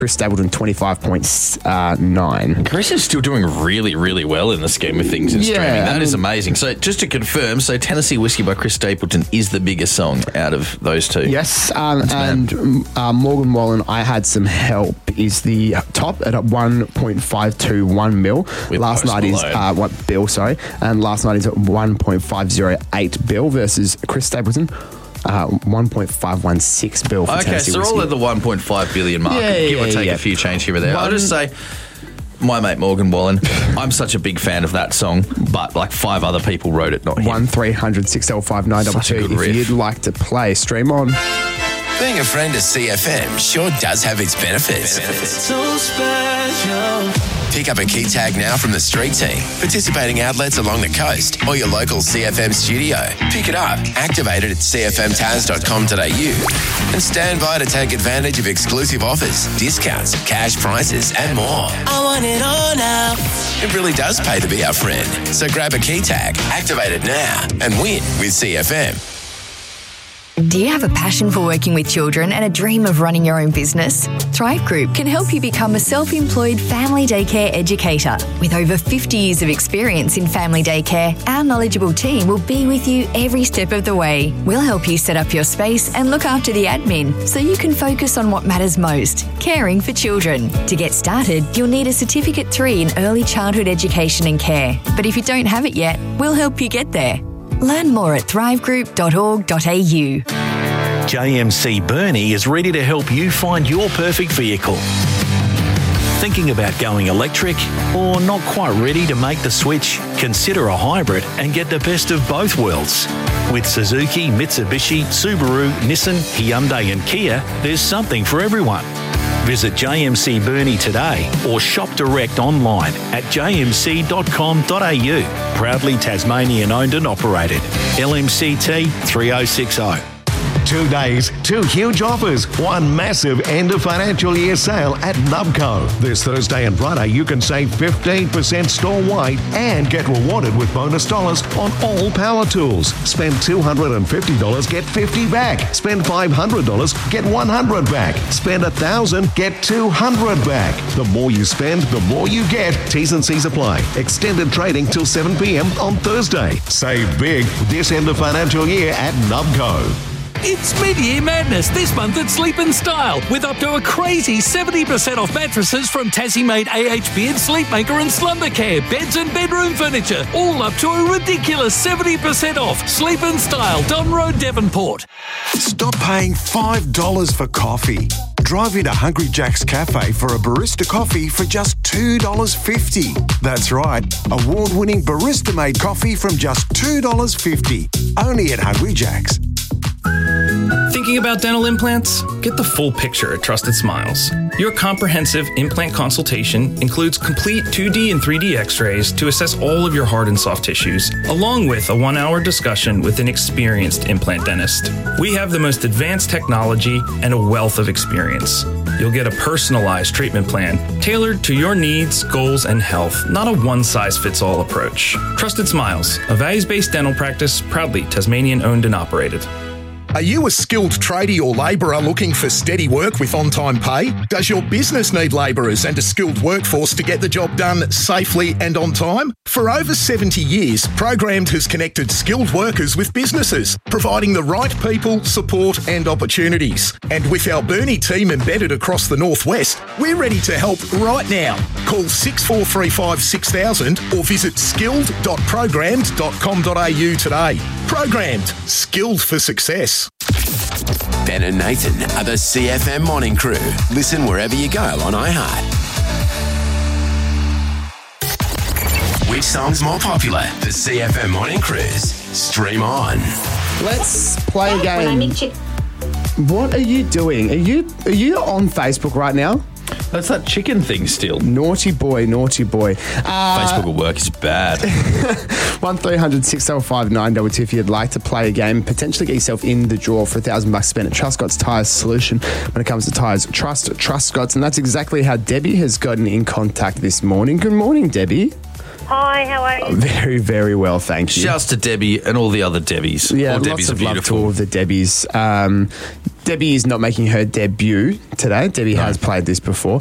Chris Stapleton, 25.9. Chris is still doing really, really well in the scheme of things in streaming. That is amazing. So just to confirm, Tennessee Whiskey by Chris Stapleton is the biggest song out of those two. Yes, and Morgan Wallen, I Had Some Help, is the top at 1.521 mil. Last night is and last night is at 1.508 bill versus Chris Stapleton. 1.516 bill for Tennessee so Whiskey. all at the 1.5 billion mark, give or take a few change here or there. I'll just say, my mate Morgan Wallen, I'm such a big fan of that song, but like 5 other people wrote it, not him. 1300-605-922 if you'd like to play. Stream on. Being a friend of CFM sure does have its benefits. So special. Pick up a key tag now from the street team, participating outlets along the coast, or your local CFM studio. Pick it up, activate it at cfmtaz.com.au, and stand by to take advantage of exclusive offers, discounts, cash prizes, and more. I want it all now. It really does pay to be our friend. So grab a key tag, activate it now, and win with CFM. Do you have a passion for working with children and a dream of running your own business? Thrive Group can help you become a self-employed family daycare educator. With over 50 years of experience in family daycare, our knowledgeable team will be with you every step of the way. We'll help you set up your space and look after the admin so you can focus on what matters most, caring for children. To get started, you'll need a Certificate 3 in Early Childhood Education and Care. But if you don't have it yet, we'll help you get there. Learn more at thrivegroup.org.au. JMC Burnie is ready to help you find your perfect vehicle. Thinking about going electric or not quite ready to make the switch? Consider a hybrid and get the best of both worlds. With Suzuki, Mitsubishi, Subaru, Nissan, Hyundai and Kia, there's something for everyone. Visit JMC Burnie today or shop direct online at jmc.com.au. Proudly Tasmanian owned and operated. LMCT 3060. 2 days, 2 huge offers, 1 massive end of financial year sale at Nubco. This Thursday and Friday, you can save 15% store-wide and get rewarded with bonus dollars on all power tools. Spend $250, get $50 back. Spend $500, get $100 back. Spend $1,000, get $200 back. The more you spend, the more you get. T's and C's apply. Extended trading till 7 p.m. on Thursday. Save big this end of financial year at Nubco. It's mid-year madness this month at Sleep & Style with up to a crazy 70% off mattresses from Tassie-made AHP and Sleepmaker and Slumbercare, beds and bedroom furniture, all up to a ridiculous 70% off. Sleep & Style, Don Road, Devonport. Stop paying $5 for coffee. Drive into Hungry Jack's Cafe for a barista coffee for just $2.50. That's right, award-winning barista-made coffee from just $2.50. Only at Hungry Jack's. Thinking about dental implants? Get the full picture at Trusted Smiles. Your comprehensive implant consultation includes complete 2D and 3D x-rays to assess all of your hard and soft tissues, along with a 1-hour discussion with an experienced implant dentist. We have the most advanced technology and a wealth of experience. You'll get a personalized treatment plan tailored to your needs, goals, and health, not a one-size-fits-all approach. Trusted Smiles, a values-based dental practice proudly Tasmanian-owned and operated. Are you a skilled tradie or labourer looking for steady work with on-time pay? Does your business need labourers and a skilled workforce to get the job done safely and on time? For over 70 years, Programmed has connected skilled workers with businesses, providing the right people, support and opportunities. And with our Burnie team embedded across the northwest, we're ready to help right now. Call 6435 6000 or visit skilled.programmed.com.au today. Programmed, skilled for success. Ben and Nathan are the CFM Morning Crew. Listen wherever you go on iHeart. Which song's more popular? The CFM Morning Cruise. Stream on. Let's play a game. What are you doing? Are you on Facebook right now? That's that chicken thing still. Naughty boy, naughty boy. Facebook at work is bad. 1300-605-922 if you'd like to play a game, potentially get yourself in the draw for $1,000 spent at Truscott's Tyres Solution. When it comes to tyres, trust Truscott's, and that's exactly how Debbie has gotten in contact this morning. Good morning, Debbie. Hi, how are you? Very, very well, thank you. Shouts to Debbie and all the other Debbies. Yeah, all lots Debbies of are love beautiful. to all of the Debbies. Debbie is not making her debut today. Debbie has played this before.